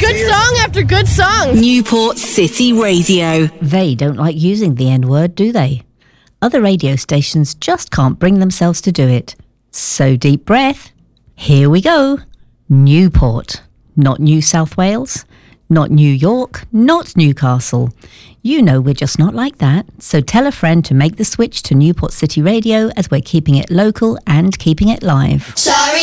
Good song after good song. Newport City Radio. They don't like using the N-word, do they? Other radio stations just can't bring themselves to do it. So deep breath. Here we go. Newport. Not New South Wales. Not New York. Not Newcastle. You know we're just not like that. So tell a friend to make the switch to Newport City Radio, as we're keeping it local and keeping it live. Sorry